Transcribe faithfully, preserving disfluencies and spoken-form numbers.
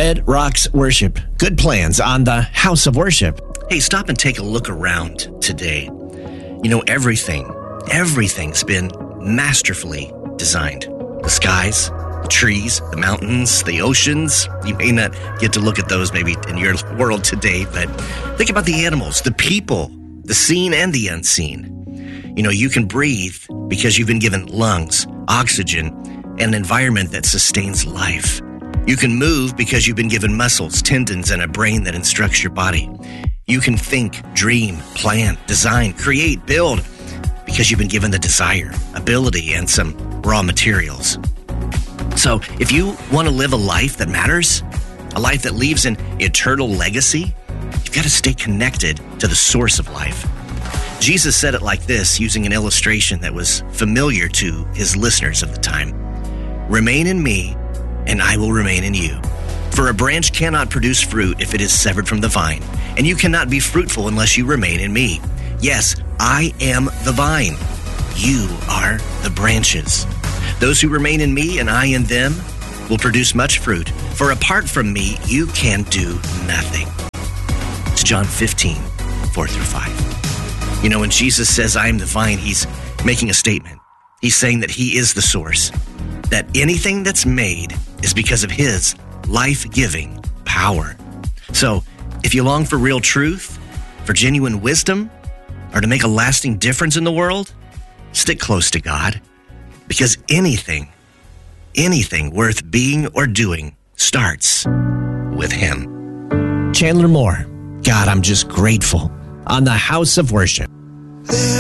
Red Rocks Worship. Good plans on the House of Worship. Hey, stop and take a look around today. You know, everything, everything's been masterfully designed. The skies, the trees, the mountains, the oceans. You may not get to look at those maybe in your world today, but think about the animals, the people, the seen and the unseen. You know, you can breathe because you've been given lungs, oxygen, and an environment that sustains life. You can move because you've been given muscles, tendons, and a brain that instructs your body. You can think, dream, plan, design, create, build because you've been given the desire, ability, and some raw materials. So if you want to live a life that matters, a life that leaves an eternal legacy, you've got to stay connected to the source of life. Jesus said it like this, using an illustration that was familiar to his listeners of the time. Remain in me, and I will remain in you. For a branch cannot produce fruit if it is severed from the vine, and you cannot be fruitful unless you remain in me. Yes, I am the vine. You are the branches. Those who remain in me and I in them will produce much fruit. For apart from me, you can do nothing. It's John fifteen, four through five. You know, when Jesus says, I am the vine, he's making a statement. He's saying that he is the source, that anything that's made is because of his life-giving power. So, if you long for real truth, for genuine wisdom, or to make a lasting difference in the world, stick close to God, because anything, anything worth being or doing starts with him. Chandler Moore. God, I'm just grateful. On the House of Worship.